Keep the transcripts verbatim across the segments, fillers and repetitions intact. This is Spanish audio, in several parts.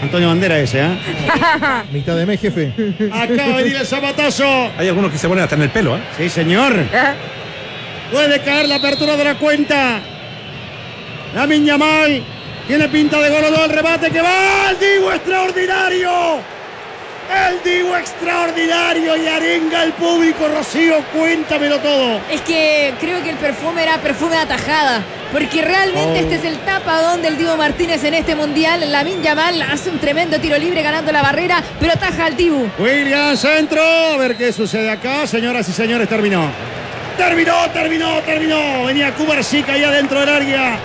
Antonio Bandera ese, ¿eh? Mitad de mes, jefe. Acaba de venir el zapatazo. Hay algunos que se ponen hasta en el pelo, ¿eh? Sí, señor. Puede caer la apertura de la cuenta. Lamine Yamal tiene pinta de gol o no, el remate que va. El Dibu extraordinario. El Dibu extraordinario y arenga al público. Rocío, cuéntamelo todo. Es que creo que el perfume era perfume de atajada, porque realmente oh. este es el tapadón del Dibu Martínez en este mundial. Lamine Yamal hace un tremendo tiro libre ganando la barrera, pero ataja al Dibu. William, centro. A ver qué sucede acá. Señoras y señores, terminó. Terminó, terminó, terminó. Venía Kubarsic ahí adentro del área.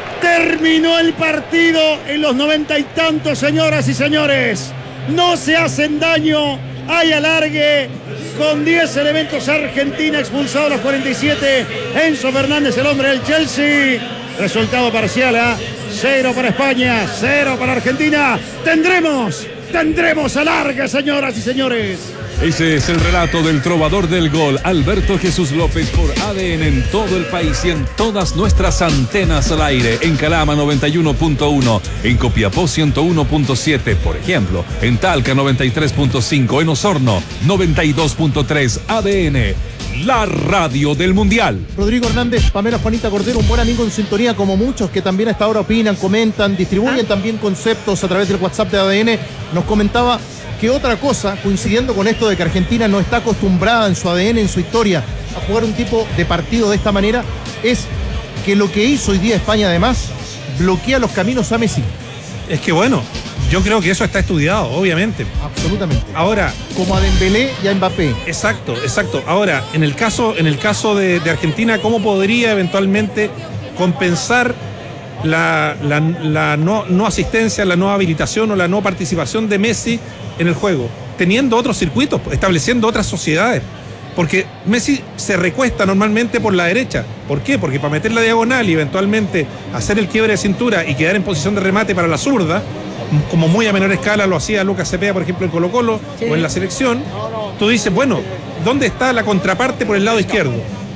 Terminó el partido en los noventa y tantos, señoras y señores. No se hacen daño, hay alargue con diez elementos. Argentina expulsado a los cuarenta y siete. Enzo Fernández, el hombre del Chelsea. Resultado parcial, ¿eh? Cero para España, cero para Argentina. Tendremos, tendremos alargue, señoras y señores. Ese es el relato del trovador del gol, Alberto Jesús López, por A D N en todo el país y en todas nuestras antenas al aire. En Calama noventa y uno punto uno, en Copiapó ciento uno punto siete, por ejemplo. En Talca noventa y tres punto cinco, en Osorno noventa y dos punto tres. A D N, la radio del Mundial. Rodrigo Hernández, Pamela Juanita Cordero, un buen amigo en sintonía, como muchos que también hasta ahora opinan, comentan, distribuyen ¿Ah? también conceptos a través del WhatsApp de A D N. Nos comentaba que otra cosa, coincidiendo con esto de que Argentina no está acostumbrada en su A D N, en su historia, a jugar un tipo de partido de esta manera, es que lo que hizo hoy día España, además, bloquea los caminos a Messi. Es que bueno, yo creo que eso está estudiado, obviamente. Absolutamente. Ahora, como a Dembélé y a Mbappé. Exacto, exacto. Ahora, en el caso, en el caso de, de Argentina, ¿cómo podría eventualmente compensar la, la, la no, no asistencia, la no habilitación o la no participación de Messi en el juego, teniendo otros circuitos, estableciendo otras sociedades? Porque Messi se recuesta normalmente por la derecha. ¿Por qué? Porque para meter la diagonal y eventualmente hacer el quiebre de cintura y quedar en posición de remate para la zurda, como muy a menor escala lo hacía Lucas Cepeda, por ejemplo, en Colo-Colo, sí, o en la selección, tú dices, bueno, ¿dónde está la contraparte por el lado izquierdo?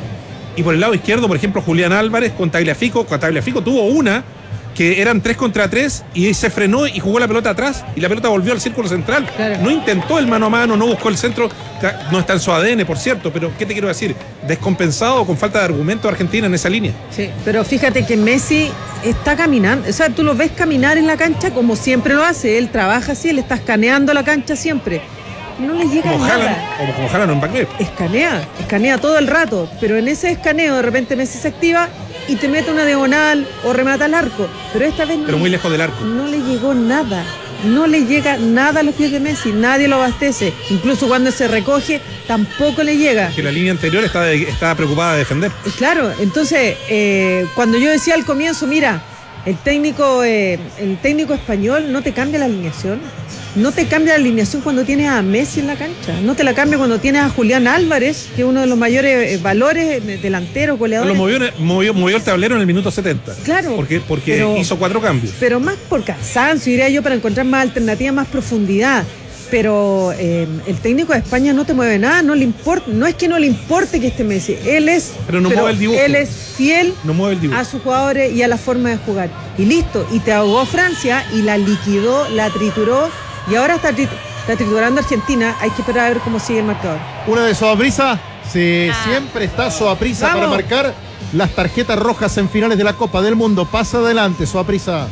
Y por el lado izquierdo, por ejemplo, Julián Álvarez con Tagliafico. Con Tagliafico tuvo una que eran tres contra tres y se frenó y jugó la pelota atrás y la pelota volvió al círculo central. Claro. No intentó el mano a mano, no buscó el centro. No está en su A D N, por cierto, pero ¿qué te quiero decir? Descompensado con falta de argumento Argentina en esa línea. Sí, pero fíjate que Messi está caminando, o sea, tú lo ves caminar en la cancha como siempre lo hace. Él trabaja así, él está escaneando la cancha siempre. No le llega como nada. Haaland, como, como Haaland en Mbappé. Escanea, escanea todo el rato, pero en ese escaneo de repente Messi se activa y te mete una diagonal o remata al arco. Pero esta vez no, pero muy lejos del arco. No le llegó nada. No le llega nada a los pies de Messi. Nadie lo abastece. Incluso cuando se recoge, tampoco le llega. Que la línea anterior estaba, estaba preocupada de defender. Claro, entonces, eh, cuando yo decía al comienzo, mira, el técnico, eh, el técnico español no te cambia la alineación. No te cambia la alineación cuando tienes a Messi en la cancha. No te la cambia cuando tienes a Julián Álvarez, que es uno de los mayores eh, valores delanteros, goleadores. Lo movió, movió, movió el tablero en el minuto setenta. Claro. Porque, porque pero, hizo cuatro cambios. Pero más por cansancio, diría yo, para encontrar más alternativas, más profundidad. Pero eh, el técnico de España no te mueve nada, no le importa. No es que no le importe que esté Messi. Él es, pero no pero mueve el dibujo. Él es fiel no mueve el dibujo. a sus jugadores y a la forma de jugar. Y listo. Y te ahogó Francia y la liquidó, la trituró. Y ahora está, trit- está triturando Argentina. Hay que esperar a ver cómo sigue el marcador. Una de Soaprisa. Sí, ah. Siempre está Soaprisa para marcar las tarjetas rojas en finales de la Copa del Mundo. Pasa adelante, Soaprisa.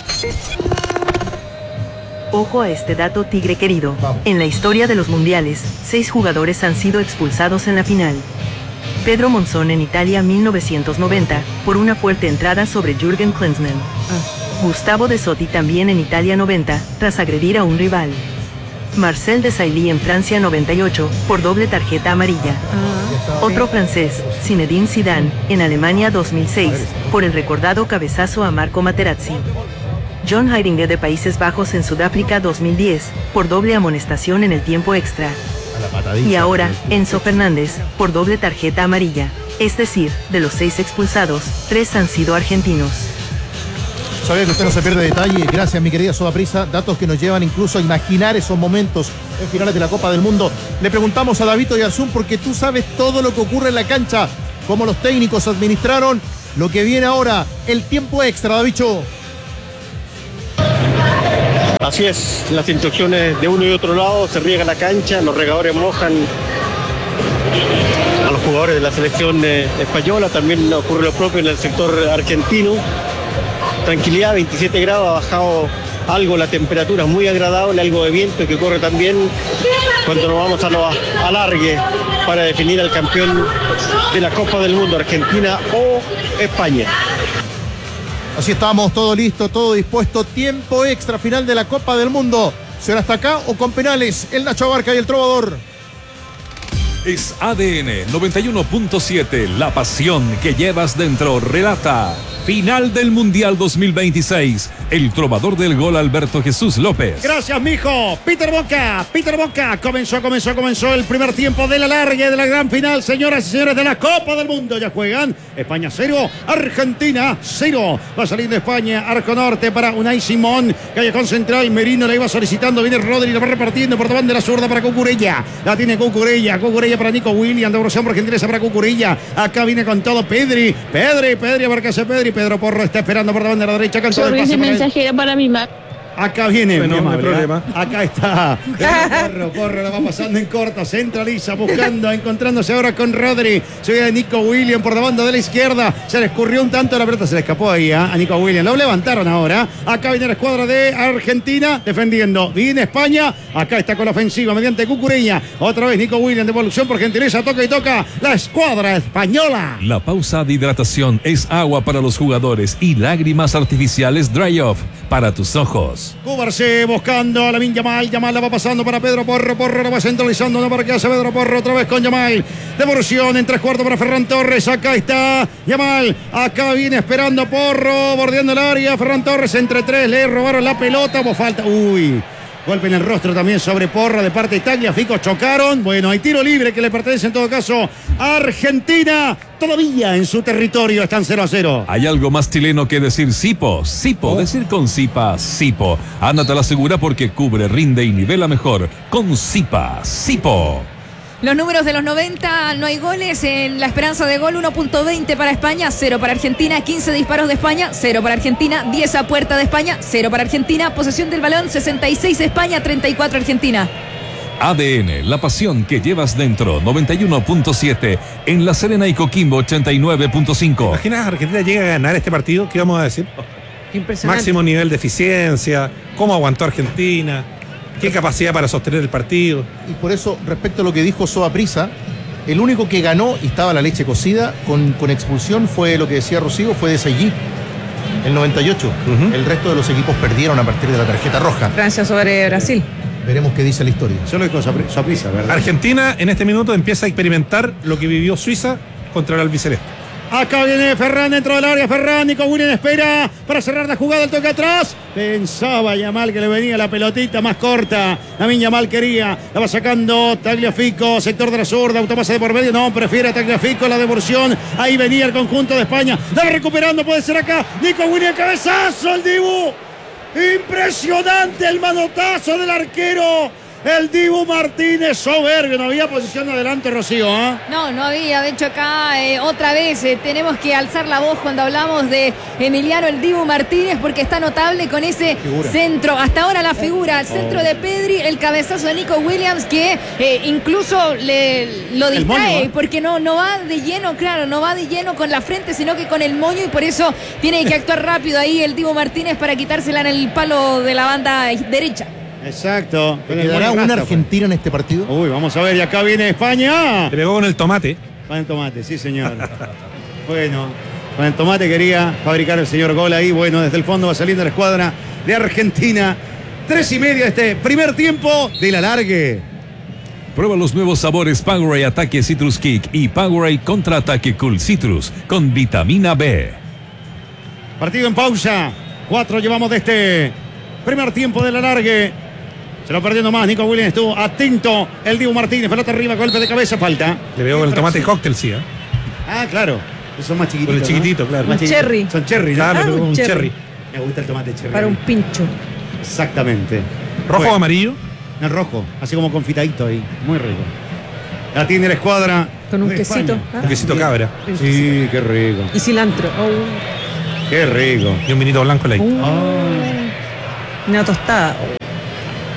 Ojo a este dato, tigre querido. Vamos. En la historia de los mundiales, seis jugadores han sido expulsados en la final. Pedro Monzón en Italia mil novecientos noventa, por una fuerte entrada sobre Jürgen Klinsmann. Ah. Gustavo De Sotti también en Italia noventa, tras agredir a un rival. Marcel Desailly en Francia noventa y ocho, por doble tarjeta amarilla. Ah, Otro francés, Zinedine Zidane, en Alemania dos mil seis, por el recordado cabezazo a Marco Materazzi. John Heitinga de Países Bajos en Sudáfrica dos mil diez, por doble amonestación en el tiempo extra. Y ahora, Enzo Fernández, por doble tarjeta amarilla. Es decir, de los seis expulsados, tres han sido argentinos. Sabía que usted no se pierde detalle. Gracias, mi querida Soaprisa. Datos que nos llevan incluso a imaginar esos momentos en finales de la Copa del Mundo. Le preguntamos a David Oyarzún porque tú sabes todo lo que ocurre en la cancha, cómo los técnicos administraron lo que viene ahora, el tiempo extra, Davicho. Así es, las instrucciones de uno y otro lado, se riega la cancha, los regadores mojan a los jugadores de la selección eh, española, también ocurre lo propio en el sector argentino. Tranquilidad, veintisiete grados, ha bajado algo la temperatura, muy agradable, algo de viento que corre también cuando nos vamos a los alargue para definir al campeón de la Copa del Mundo, Argentina o España. Así estamos, todo listo, todo dispuesto. Tiempo extra, final de la Copa del Mundo. ¿Será hasta acá o con penales? El Nacho Abarca y el Trovador. Es A D N noventa y uno punto siete, la pasión que llevas dentro. Relata final del Mundial dos mil veintiséis. El trovador del gol, Alberto Jesús López. Gracias, mijo. Peter Boca, Peter Boca. Comenzó, comenzó, comenzó el primer tiempo de la larga de la gran final. Señoras y señores de la Copa del Mundo. Ya juegan. España cero, Argentina cero. Va saliendo España, arco norte para Unai Simón. Callejón central, Merino la iba solicitando. Viene Rodri, la va repartiendo por de la zurda para Cucurella. La tiene Cucurella. Cucurella para Nico Williams. Devolución por gentileza para Cucurella. Acá viene con todo Pedri. Pedri, Pedri, abarcase Pedri. Pedro Porro está esperando por la banda de la derecha. Cantó el pase para mensajera para mi Mac. Acá viene, bueno, no hay problema. Acá está. Porro, Porro la va pasando en corto, centraliza, buscando, encontrándose ahora con Rodri. Se ve a Nico Williams por la banda de la izquierda. Se le escurrió un tanto, la pelota se le escapó ahí ¿eh? a Nico Williams. Lo levantaron ahora. Acá viene la escuadra de Argentina defendiendo. Viene España. Acá está con la ofensiva mediante Cucurella. Otra vez Nico Williams, devolución por gentileza. Toca y toca la escuadra española. La pausa de hidratación es agua para los jugadores y lágrimas artificiales Dry Off para tus ojos. Cubarse buscando a Lamine Yamal. Yamal la va pasando para Pedro Porro. Porro la va centralizando. No para que hace Pedro Porro. Otra vez con Yamal. Devolución en tres cuartos para Ferran Torres. Acá está Yamal. Acá viene esperando Porro. Bordeando el área. Ferran Torres entre tres. Le robaron la pelota. Hubo falta. Uy. Golpe en el rostro también sobre Porra de parte de Tagliafico. Chocaron. Bueno, hay tiro libre que le pertenece en todo caso a Argentina. Todavía en su territorio están cero a cero. Hay algo más chileno que decir Sipo. Sipo, oh. Decir con Sipa, Sipo. Ándate a la segura porque cubre, rinde y nivela mejor. Con Sipa, Sipo. Los números de los noventa, no hay goles. En la esperanza de gol, uno punto veinte para España, cero para Argentina. quince disparos de España, cero para Argentina. diez a puerta de España, cero para Argentina. Posesión del balón, sesenta y seis España, treinta y cuatro Argentina. A D N, la pasión que llevas dentro. noventa y uno punto siete. En La Serena y Coquimbo, ochenta y nueve punto cinco. ¿Imaginas Argentina llega a ganar este partido? ¿Qué vamos a decir? Impresionante. Máximo nivel de eficiencia. ¿Cómo aguantó Argentina? ¿Qué capacidad para sostener el partido? Y por eso, respecto a lo que dijo Soa Prisa, el único que ganó y estaba la leche cocida con, con expulsión fue lo que decía Rocío, fue de Seguí, el noventa y ocho. Uh-huh. El resto de los equipos perdieron a partir de la tarjeta roja. Francia sobre Brasil. Veremos qué dice la historia. Solo dijo Soa Prisa, ¿verdad? Argentina en este minuto empieza a experimentar lo que vivió Suiza contra el albiceleste. Acá viene Ferran dentro del área. Ferran, Nico Williams espera para cerrar la jugada. El toque atrás. Pensaba Yamal que le venía la pelotita más corta. Lamine Yamal quería. La va sacando Tagliafico. Sector de la zurda. Autopase de por medio. No, prefiere a Tagliafico la devolución. Ahí venía el conjunto de España. La va recuperando. Puede ser acá. Nico Williams, cabezazo. El Dibu. Impresionante el manotazo del arquero. El Dibu Martínez, soberbio. No había posición de adelante, Rocío, ¿eh? No, no había. De hecho, acá eh, otra vez eh, tenemos que alzar la voz cuando hablamos de Emiliano el Dibu Martínez, porque está notable con ese figura. Centro. Hasta ahora la figura, el centro oh. de Pedri, el cabezazo de Nico Williams, que eh, incluso le, lo distrae, moño, ¿eh? Porque no, no va de lleno, claro, no va de lleno con la frente, sino que con el moño, y por eso tiene que actuar rápido ahí el Dibu Martínez para quitársela en el palo de la banda derecha. Exacto. ¿Quedará una Argentina en este partido? Uy, vamos a ver, y acá viene España. Le pegó con el tomate. Con el tomate, sí, señor. Bueno, con el tomate quería fabricar el señor gol ahí. Bueno, desde el fondo va saliendo la escuadra de Argentina. Tres y media este primer tiempo del alargue. Prueba los nuevos sabores Powerade Ataque Citrus Kick y Powerade Contraataque Cool Citrus con vitamina B. Partido en pausa. Cuatro llevamos de este primer tiempo del alargue. Se lo perdiendo más. Nico Williams estuvo atento. El Dibu Martínez, pelota arriba, golpe de cabeza, falta. Le veo con el tomate cóctel, sí. ¿eh? Ah, claro. Son más chiquititos. Con el chiquitito, ¿no? claro. Un cherry. Son cherry, ¿no? Claro, Ah, un, un cherry. cherry. Me gusta el tomate cherry. Para un pincho. Exactamente. ¿Rojo bueno, o amarillo? El rojo, así como confitadito ahí. Muy rico. La tiene la escuadra. Con un quesito. ¿Ah? Un quesito cabra. Sí, qué rico. Y cilantro. Oh. Qué rico. Y un vinito blanco light. Oh. Una tostada.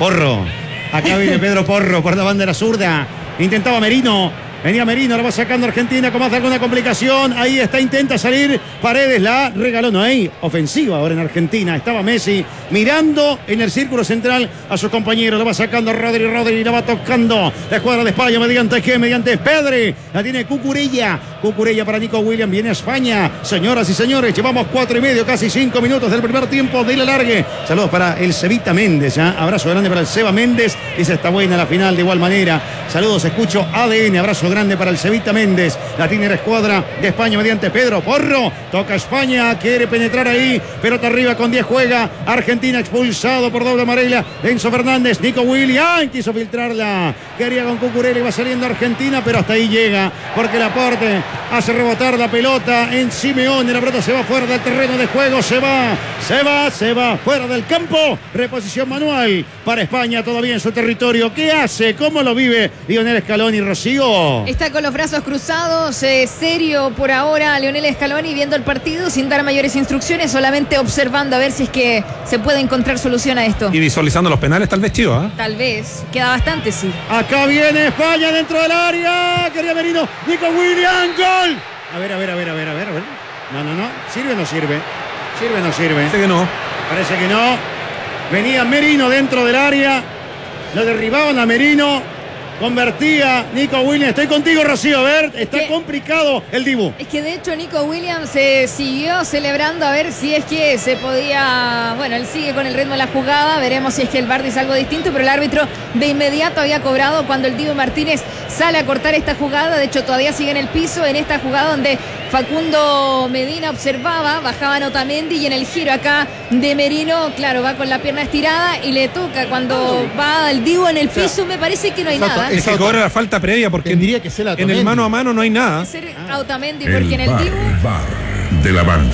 Porro. Acá viene Pedro Porro por la bandera zurda. Intentaba Merino. Venía Merino, lo va sacando Argentina con más de alguna complicación. Ahí está, intenta salir. Paredes la regaló. No hay ofensiva ahora en Argentina. Estaba Messi mirando en el círculo central a sus compañeros. Lo va sacando Rodri, Rodri, lo va tocando la escuadra de España. ¿Mediante qué? Mediante Pedri. La tiene Cucurella. Cucurella para Nico Williams. Viene a España. Señoras y señores, llevamos cuatro y medio, casi cinco minutos del primer tiempo de la largue. Saludos para el Cevita Méndez. ¿eh? Abrazo grande para el Seba Méndez. Esa está buena la final de igual manera. Saludos, escucho A D N. Abrazo grande para el Cevita Méndez. La tiene la escuadra de España mediante Pedro Porro. Toca España, quiere penetrar ahí. Pelota arriba con diez juega. Argentina expulsado por doble amarela. Enzo Fernández, Nico Williams quiso filtrarla. Quería con Cucurella y va saliendo Argentina, pero hasta ahí llega. Porque Laporte hace rebotar la pelota en Simeone. La pelota se va fuera del terreno de juego. Se va, se va, se va fuera del campo. Reposición manual para España todavía en su territorio. ¿Qué hace? ¿Cómo lo vive Lionel Scaloni, Rocío? Está con los brazos cruzados, eh, serio por ahora Lionel Scaloni, viendo el partido sin dar mayores instrucciones, solamente observando a ver si es que se puede encontrar solución a esto. Y visualizando los penales, tal vez, Chío, ¿eh? Tal vez, queda bastante, sí. Acá viene España dentro del área. Quería Merino, Nico Williams, gol. A ver, a ver, a ver, a ver, a ver, a ver. No, no, no. ¿Sirve o no sirve? ¿Sirve o no sirve? Parece que no. Parece que no. Venía Merino dentro del área. Lo derribaban a Merino. Convertía Nico Williams. Estoy contigo, Rocío. A ver, está ¿Qué? complicado el Dibu. Es que de hecho Nico Williams se siguió celebrando a ver si es que se podía... Bueno, él sigue con el ritmo de la jugada. Veremos si es que el V A R dice algo distinto, pero el árbitro de inmediato había cobrado cuando el Dibu Martínez sale a cortar esta jugada. De hecho, todavía sigue en el piso en esta jugada donde Facundo Medina observaba, bajaba Otamendi y en el giro acá de Merino, claro, va con la pierna estirada y le toca cuando va el Dibu en el piso. Me parece que no hay exacto, nada. Es que cobra la falta previa porque tendría que ser a en el mano a mano no hay nada. Ser Otamendi porque en el Dibu... V A R de la banda.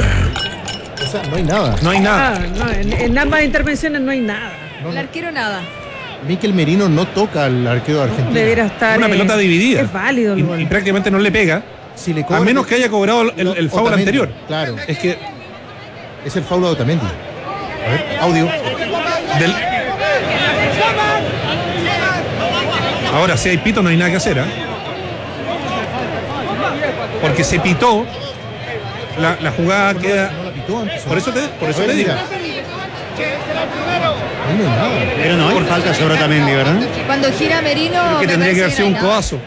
O sea, no hay nada. No hay nada. Ah, no, en, en ambas intervenciones no hay nada. El arquero nada. Mikel Merino no toca al arquero de Argentina. Debería estar. Una eh, pelota dividida. Es válido el Y, gol. y prácticamente no le pega. Si le cobra, A menos que haya cobrado el, el, el foul Otamendi, anterior. Claro. Es que Es el foul de Otamendi. A ver, audio. del... Ahora, si hay pito, no hay nada que hacer, ¿eh? Porque se pitó, la, la jugada No, queda. no la pitó antes. Por eso te, por eso A ver, te digo. mira. Ahí no hay nada. Pero no hay falta sobre Otamendi, ¿verdad? Cuando gira Merino... Creo que me tendría que parece haber sido no un hay nada. codazo.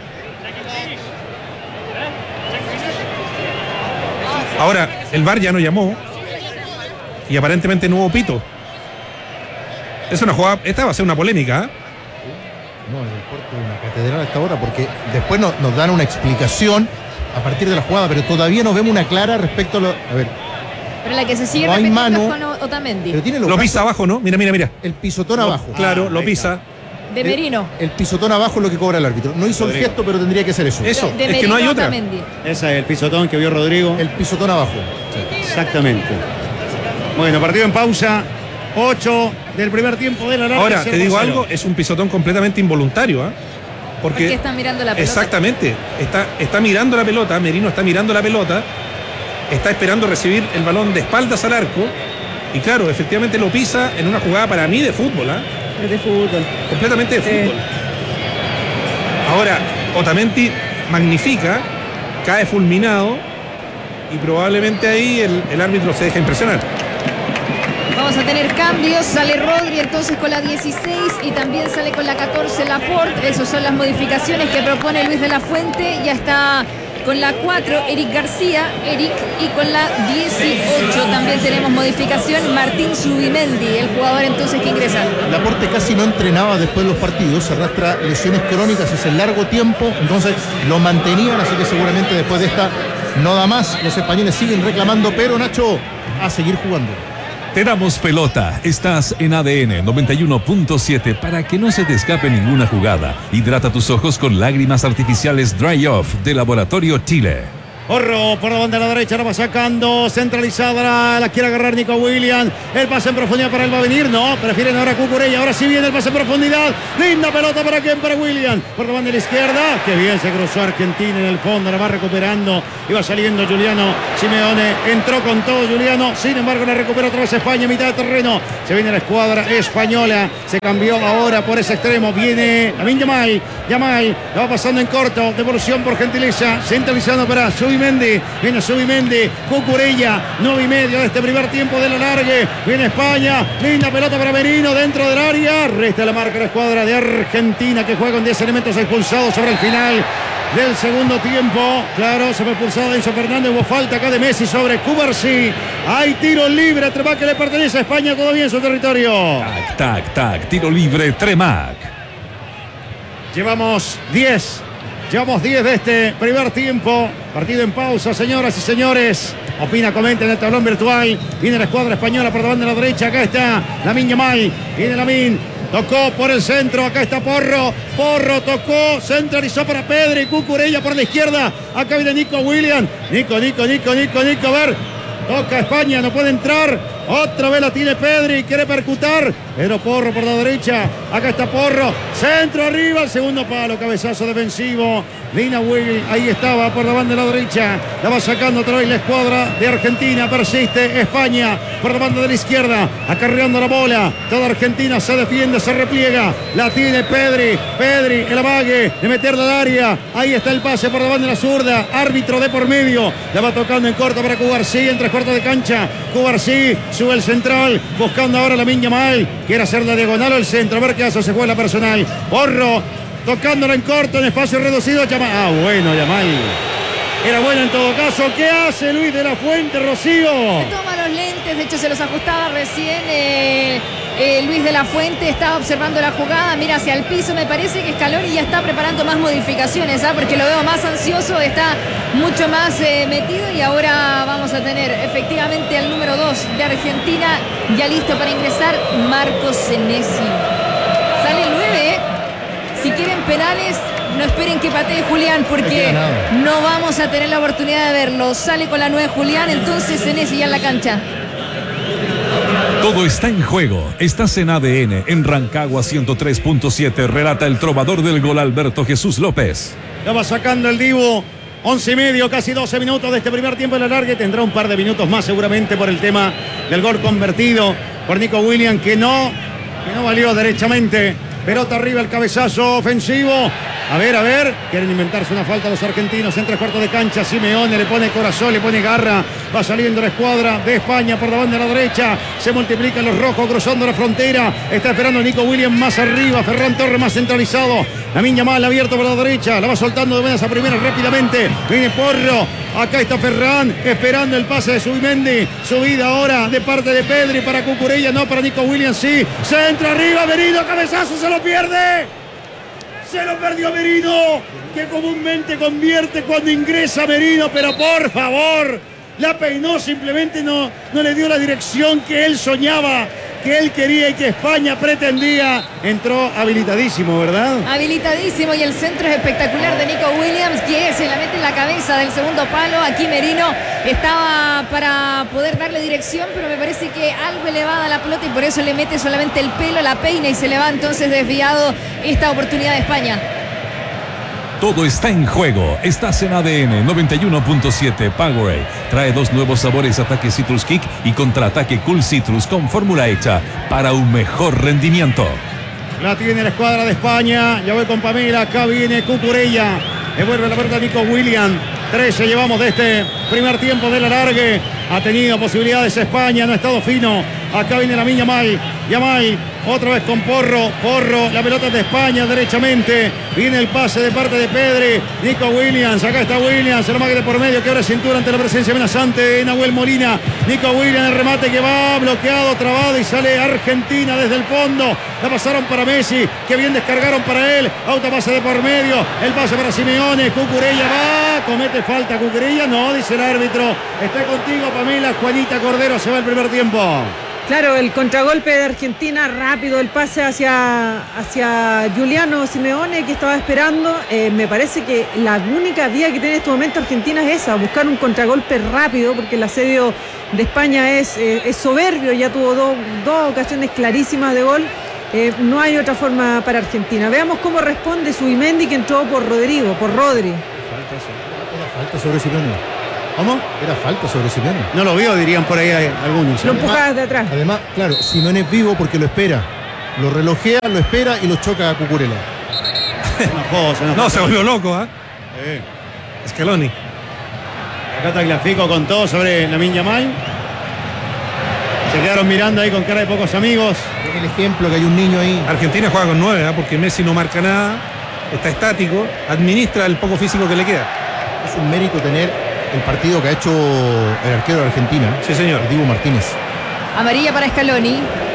Ahora, el V A R ya no llamó y aparentemente no hubo pito. Es una jugada, esta va a ser una polémica, ¿eh? No, en el corte de una catedral a esta hora, porque después nos, nos dan una explicación a partir de la jugada, pero todavía no vemos una clara respecto a lo. A ver, Pero la que se sigue No hay repitiendo mano. es con Otamendi. pero tiene los Lo brazos- pisa abajo, ¿no? Mira, mira, mira. el pisotón abajo. Claro, Ah, lo ahí pisa. De Merino. El pisotón abajo es lo que cobra el árbitro. No hizo el Rodrigo. gesto, pero tendría que ser eso. Eso, De es que Merino no hay otra. Otamendi. Ese es el pisotón que vio Rodrigo. El pisotón abajo. Exactamente. Bueno, partido en pausa. ocho del primer tiempo de la larga. Ahora, cero te digo por cero. algo, es un pisotón completamente involuntario, ¿ah? Porque Porque está mirando la pelota. exactamente, está, está mirando la pelota, Merino está mirando la pelota, está esperando recibir el balón de espaldas al arco, y claro, efectivamente lo pisa en una jugada para mí de fútbol, ¿ah? Es de fútbol. Completamente de Sí. fútbol. Ahora, Otamendi magnifica, cae fulminado, y probablemente ahí el, el árbitro se deja impresionar. Vamos a tener cambios. Sale Rodri entonces con la dieciséis y también sale con la catorce Laporte. Esas son las modificaciones que propone Luis de la Fuente. Ya está con la cuatro Eric García, Eric, y con la dieciocho también tenemos modificación Martín Zubimendi, el jugador entonces que ingresa. Laporte casi no entrenaba después de los partidos, se arrastra lesiones crónicas hace largo tiempo, entonces lo mantenían, así que seguramente después de esta no da más. Los españoles siguen reclamando, pero Nacho, a seguir jugando. Te damos pelota. Estás en A D N noventa y uno punto siete para que no se te escape ninguna jugada. Hidrata tus ojos con lágrimas artificiales Dry Off de Laboratorio Chile. Porro por la banda de la derecha, la va sacando, centralizada, la, la quiere agarrar Nico Williams. El pase en profundidad para él va a venir, no, prefieren ahora Cucurella. Ahora sí viene el pase en profundidad. Linda pelota para quién, para Williams. Por la banda de la izquierda, que bien se cruzó Argentina en el fondo, la va recuperando. Iba saliendo Giuliano Simeone, entró con todo Giuliano, sin embargo la recupera otra vez España, mitad de terreno. Se viene la escuadra española, se cambió ahora por ese extremo. Viene Lamine Yamal, Yamal, la va pasando en corto, devolución por gentileza, centralizando para Subi Mendy, viene Subimendi, Cucurella, nueve y medio de este primer tiempo de la largue, viene España, linda pelota para Merino dentro del área, resta la marca la escuadra de Argentina que juega con diez elementos expulsados sobre el final del segundo tiempo. Claro, se fue expulsado Enzo Fernández, hubo falta acá de Messi sobre Cubarsí, hay tiro libre, Tremac que le pertenece a España, todavía en su territorio. Tac, tac, tac, tiro libre Tremac. Llevamos diez. Llevamos diez de este primer tiempo. Partido en pausa, señoras y señores. Opina, comenta en el tablón virtual. Viene la escuadra española por la banda de la derecha. Acá está Lamine Yamal. Viene Lamine. Tocó por el centro. Acá está Porro. Porro tocó. Centralizó para Pedri. Cucurella por la izquierda. Acá viene Nico Williams. Nico, Nico, Nico, Nico, Nico. A ver. Toca España. No puede entrar. Otra vez la tiene Pedri. Quiere percutar. Pero Porro por la derecha. Acá está Porro. Centro arriba. El segundo palo. Cabezazo defensivo. Lina Will, ahí estaba por la banda de la derecha, la va sacando otra vez la escuadra de Argentina, persiste España por la banda de la izquierda, acarreando la bola, toda Argentina se defiende, se repliega, la tiene Pedri, Pedri, el amague de meterla al área, ahí está el pase por la banda de la zurda, árbitro de por medio, la va tocando en corto para Cubarsí, en tres cuartos de cancha, Cubarsí sube el central, buscando ahora Lamine Yamal, quiere hacer la diagonal al centro, a ver qué hace, se juega la personal, Porro, tocándola en corto, en espacio reducido. Yamal. Ah, bueno, Yamal. Era bueno en todo caso. ¿Qué hace Luis de la Fuente, Rocío? Toma los lentes, de hecho se los ajustaba recién. Eh, eh, Luis de la Fuente estaba observando la jugada, mira hacia el piso. Me parece que Scaloni ya está preparando más modificaciones, ¿ah? Porque lo veo más ansioso, está mucho más eh, metido. Y ahora vamos a tener efectivamente al número dos de Argentina ya listo para ingresar, Marco Senesi. Sale el nueve, ¿eh? Si quieren penales, no esperen que patee Julián, porque no vamos a tener la oportunidad de verlo. Sale con la nueve Julián, entonces Senesi ya en la cancha. Todo está en juego. Estás en A D N, en Rancagua ciento tres punto siete. Relata el trovador del gol, Alberto Jesús López. La va sacando el Dibu. once y medio, casi doce minutos de este primer tiempo de la larga. Tendrá un par de minutos más seguramente por el tema del gol convertido por Nico Williams, que no, que no valió derechamente. Pelota arriba, el cabezazo ofensivo. A ver, a ver. Quieren inventarse una falta los argentinos en tres cuartos de cancha. Simeone le pone corazón, le pone garra. Va saliendo la escuadra de España por la banda de la derecha. Se multiplican los rojos cruzando la frontera. Está esperando Nico Williams más arriba. Ferran Torres más centralizado. Lamine Yamal abierto por la derecha. La va soltando de buenas a primeras rápidamente. Viene Porro. Acá está Ferran esperando el pase de Subimendi. Subida ahora de parte de Pedri para Cucurella. No para Nico Williams. Sí. Centro arriba. Merino. Cabezazo. Se lo pierde. Se lo perdió Merino, que comúnmente convierte cuando ingresa Merino, pero por favor, la peinó, simplemente no, no le dio la dirección que él soñaba, que él quería y que España pretendía. Entró habilitadísimo, ¿verdad? Habilitadísimo, y el centro es espectacular de Nico Williams, que se la mete en la cabeza del segundo palo. Aquí Merino estaba para poder darle dirección, pero me parece que algo elevada la pelota y por eso le mete solamente el pelo, la peina y se le va entonces desviado esta oportunidad de España. Todo está en juego. Estás en A D N noventa y uno punto siete. Powerade trae dos nuevos sabores: ataque Citrus Kick y contraataque Cool Citrus, con fórmula hecha para un mejor rendimiento. La tiene la escuadra de España. Ya voy con Pamela. Acá viene Cucurella. Devuelve la pelota a Nico Williams. trece llevamos de este primer tiempo de la largue. Ha tenido posibilidades España, no ha estado fino. Acá viene Lamine Yamal. Yamal otra vez con Porro. Porro, la pelota de España derechamente. Viene el pase de parte de Pedri. Nico Williams, acá está Williams. El mague de por medio, que abre cintura ante la presencia amenazante de Nahuel Molina. Nico Williams, el remate que va bloqueado, trabado y sale Argentina desde el fondo. La pasaron para Messi, que bien descargaron para él. Autopase de por medio. El pase para Simeone. Cucurella va. Comete falta Cucurella. No, dice el árbitro. Está contigo, Pamela. Juanita Cordero, se va el primer tiempo. Claro, el contragolpe de Argentina, rápido el pase hacia, hacia Giuliano Simeone, que estaba esperando. Eh, me parece que la única vía que tiene en este momento Argentina es esa, buscar un contragolpe rápido, porque el asedio de España es, eh, es soberbio, ya tuvo do, dos ocasiones clarísimas de gol. Eh, no hay otra forma para Argentina. Veamos cómo responde Zubimendi, que entró por Rodrigo, por Rodri. Era falta sobre Simeone. ¿Cómo? Era falta sobre Simeone. No lo vio, dirían por ahí algunos. Lo empujaba de atrás. Además, claro, Simeone es vivo porque lo espera. Lo relojea, lo espera y lo choca a Cucurella. Una cosa, una No, cosa. se volvió loco, ¿ah? Eh. Scaloni. Acá está Glafico con todo sobre Lamine Yamal. Se quedaron mirando ahí con cara de pocos amigos. El ejemplo que hay un niño ahí. Argentina juega con nueve, ¿ah? Porque Messi no marca nada, está estático, administra el poco físico que le queda. Es un mérito tener el partido que ha hecho el arquero de Argentina. Sí, señor. Dibu Martínez. Amarilla para Scaloni.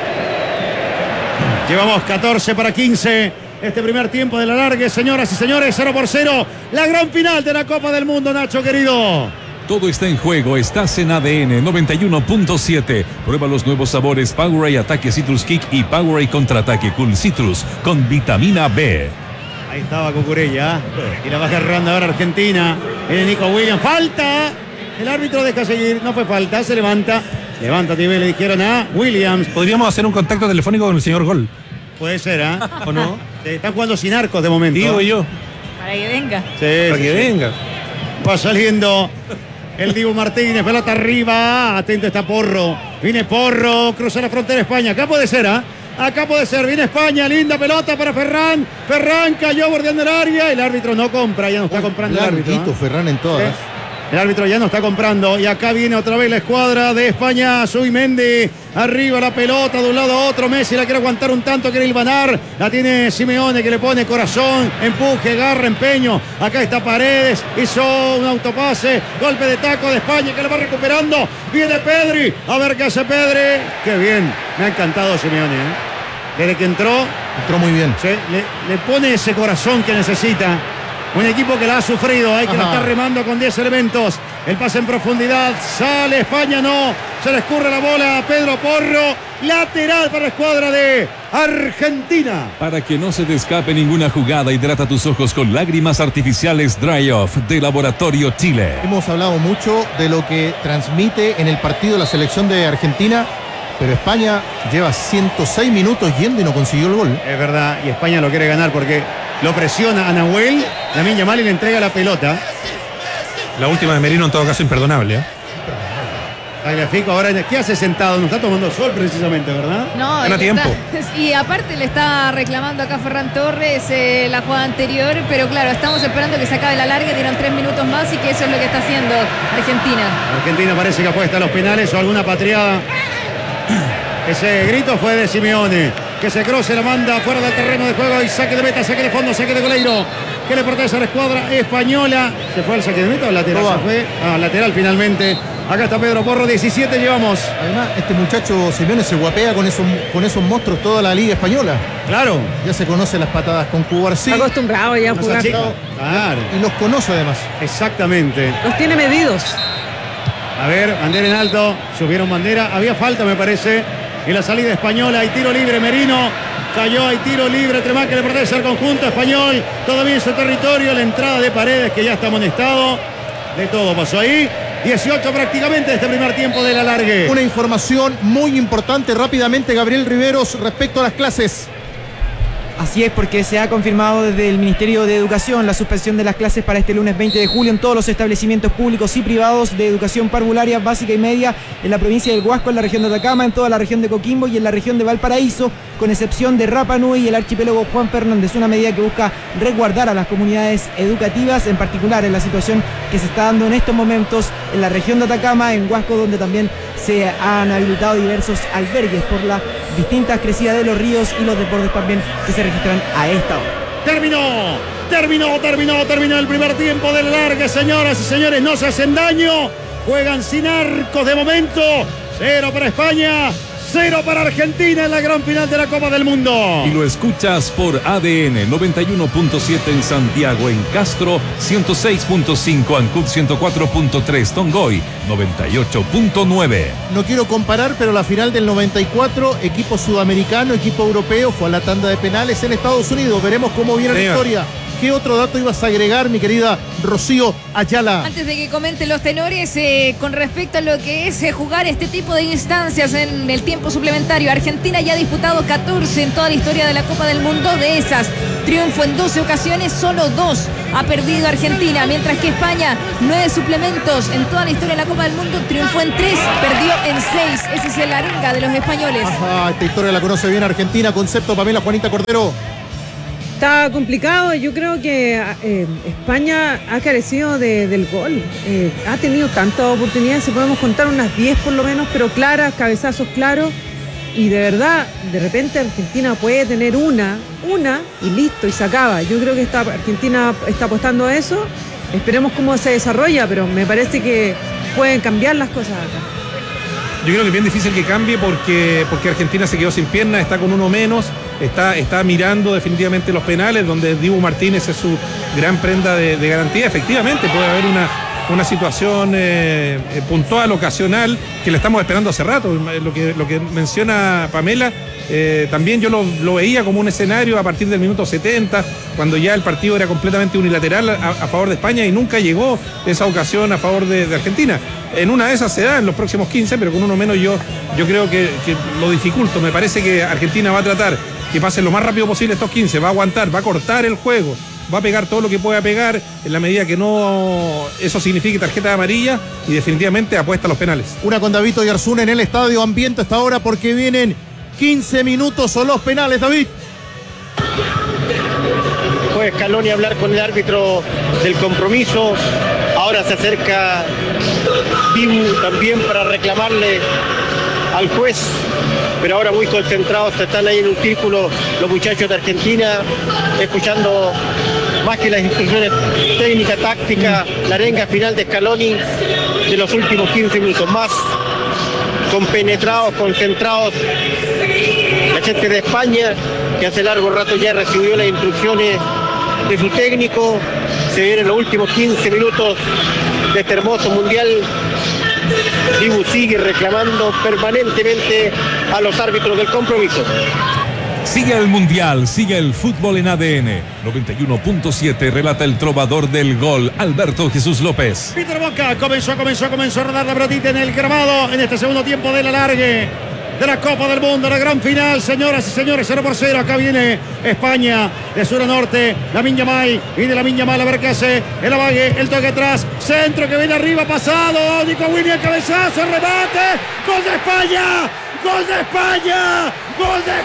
Llevamos catorce para quince. Este primer tiempo de la largue, señoras y señores, cero por cero. La gran final de la Copa del Mundo, Nacho querido. Todo está en juego, estás en A D N noventa y uno punto siete. Prueba los nuevos sabores Powerade Ataque Citrus Kick y Powerade Contraataque Cool Citrus con vitamina B. Ahí estaba Cucurella. Y la va agarrando ahora Argentina. Viene Nico Williams. ¡Falta! El árbitro deja seguir. No fue falta. Se levanta. Levanta nivel. Le dijeron a Williams. Podríamos hacer un contacto telefónico con el señor Gol. Puede ser, ¿ah? ¿eh? ¿O no? Sí, están jugando sin arcos de momento. Digo yo. Para que venga. Sí, Para sí, que sí. venga. Va saliendo el Dibu Martínez. Pelota arriba. Atento está Porro. Viene Porro. Cruza la frontera de España. Acá puede ser, ¿ah? ¿eh? Acá puede ser, viene España, linda pelota para Ferran. Ferran cayó bordeando el área. El árbitro no compra, ya no está comprando el árbitro. Blanquito, ¿eh? Ferran en todas. Sí. El árbitro ya no está comprando. Y acá viene otra vez la escuadra de España. Zubimendi. Arriba la pelota de un lado a otro. Messi la quiere aguantar un tanto, quiere hilvanar. La tiene Simeone que le pone corazón. Empuje, garra, empeño. Acá está Paredes. Hizo un autopase. Golpe de taco de España que le va recuperando. Viene Pedri. A ver qué hace Pedri. Qué bien. Me ha encantado Simeone, ¿eh? Desde que entró. Entró muy bien. Sí, le, le pone ese corazón que necesita. Un equipo que la ha sufrido, hay que la está remando con diez elementos. El pase en profundidad, sale España, no. Se le escurre la bola a Pedro Porro. Lateral para la escuadra de Argentina. Para que no se te escape ninguna jugada, hidrata tus ojos con lágrimas artificiales Dry Off de Laboratorio Chile. Hemos hablado mucho de lo que transmite en el partido la selección de Argentina, pero España lleva ciento seis minutos yendo y no consiguió el gol. Es verdad, y España lo quiere ganar porque lo presiona a Nahuel, Lamine Yamal y le entrega la pelota. La última de Merino en todo caso imperdonable, ¿eh? Tagliafico ahora, ¿qué hace sentado? No está tomando sol precisamente, ¿verdad? No, Gana le tiempo. está- y aparte le está reclamando acá Ferran Torres eh, la jugada anterior, pero claro, estamos esperando que se acabe la larga, tienen tres minutos más y que eso es lo que está haciendo Argentina. Argentina parece que apuesta a los penales o alguna patriada. Ese grito fue de Simeone, que se cruce, la manda fuera del terreno de juego y saque de meta, saque de fondo, saque de goleiro, que le protege a la escuadra española. ¿Se fue el saque de meta o lateral? No va. Se fue. Ah, lateral finalmente. Acá está Pedro Porro, diecisiete llevamos. Además, este muchacho Simeone se guapea con esos, con esos monstruos toda la liga española. Claro. Ya se conoce las patadas con Cubarsí Está acostumbrado ya a Esa jugar. chica. Claro, y los conoce además. exactamente. Los tiene medidos. A ver, bandera en alto, subieron bandera, había falta me parece, y la salida española, hay tiro libre, Merino, cayó, hay tiro libre, Tremán que le protege al conjunto español, todavía en su territorio, la entrada de Paredes que ya está amonestado, de todo pasó ahí, dieciocho prácticamente de este primer tiempo de la largue. Una información muy importante rápidamente, Gabriel Riveros, respecto a las clases. Así es, porque se ha confirmado desde el Ministerio de Educación la suspensión de las clases para este lunes veinte de julio en todos los establecimientos públicos y privados de educación parvularia básica y media en la provincia del Huasco, en la región de Atacama, en toda la región de Coquimbo y en la región de Valparaíso, con excepción de Rapa Nui y el archipiélago Juan Fernández. Una medida que busca resguardar a las comunidades educativas, en particular en la situación que se está dando en estos momentos en la región de Atacama, en Huasco, donde también se han habilitado diversos albergues por la distintas crecidas de los ríos y los desbordes también que se registran a esta hora. Terminó, terminó, terminó, terminó el primer tiempo de la larga, señoras y señores, no se hacen daño, juegan sin arcos de momento, cero para España, cero para Argentina en la gran final de la Copa del Mundo. Y lo escuchas por A D N noventa y uno punto siete en Santiago, en Castro ciento seis punto cinco, Ancud ciento cuatro punto tres, Tongoy noventa y ocho punto nueve. No quiero comparar, pero la final del noventa y cuatro, equipo sudamericano, equipo europeo, fue a la tanda de penales en Estados Unidos. Veremos cómo viene Señor. la historia. ¿Qué otro dato ibas a agregar, mi querida Rocío Ayala? Antes de que comenten los tenores, eh, con respecto a lo que es eh, jugar este tipo de instancias en el tiempo suplementario, Argentina ya ha disputado catorce en toda la historia de la Copa del Mundo. De esas, triunfo en doce ocasiones, solo dos ha perdido Argentina, mientras que España, nueve suplementos en toda la historia de la Copa del Mundo, triunfó en tres, perdió en seis. Ese es el arenga de los españoles. Ajá, esta historia la conoce bien Argentina. Concepto, Pamela Juanita Cordero. Está complicado, yo creo que eh, España ha carecido de, del gol, eh, ha tenido tantas oportunidades, si podemos contar unas diez por lo menos, pero claras, cabezazos claros, y de verdad, de repente Argentina puede tener una, una y listo, y se acaba. Yo creo que esta, Argentina está apostando a eso, esperemos cómo se desarrolla, pero me parece que pueden cambiar las cosas acá. Yo creo que es bien difícil que cambie porque, porque Argentina se quedó sin piernas, está con uno menos, está, está mirando definitivamente los penales, donde Dibu Martínez es su gran prenda de, de garantía. Efectivamente, puede haber una, una situación eh, puntual, ocasional, que la estamos esperando hace rato. Lo que, lo que menciona Pamela, eh, también yo lo, lo veía como un escenario a partir del minuto setenta, cuando ya el partido era completamente unilateral a, a favor de España y nunca llegó esa ocasión a favor de, de Argentina. En una de esas se da en los próximos quince, pero con uno menos yo, yo creo que, que lo dificulto. Me parece que Argentina va a tratar que pase lo más rápido posible estos quince, va a aguantar, va a cortar el juego, va a pegar todo lo que pueda pegar en la medida que no eso signifique tarjeta amarilla, y definitivamente apuesta a los penales. Una con Davito y Arzún en el estadio, ambiente hasta ahora porque vienen quince minutos o los penales, David. Fue Scaloni a hablar con el árbitro del compromiso. Ahora se acerca Dibu también para reclamarle al juez, pero ahora muy concentrados, están ahí en un círculo los muchachos de Argentina, escuchando más que las instrucciones técnicas, tácticas, la arenga final de Scaloni de los últimos quince minutos, más compenetrados, concentrados. La gente de España, que hace largo rato ya recibió las instrucciones de su técnico. Se vienen los últimos quince minutos de este hermoso mundial. Dibu sigue reclamando permanentemente a los árbitros del compromiso. Sigue el mundial, sigue el fútbol en A D N noventa y uno punto siete, relata el trovador del gol, Alberto Jesús López. Peter Boca comenzó, comenzó, comenzó a rodar la pelotita en el grabado en este segundo tiempo del alargue de la Copa del Mundo, la gran final, señoras y señores, cero por cero. Acá viene España de sur a norte, Lamine Yamal, viene Lamine Yamal a ver qué hace, el avague, el toque atrás, centro que viene arriba, pasado, Nico Williams, cabezazo, remate, gol de España, gol de España, gol de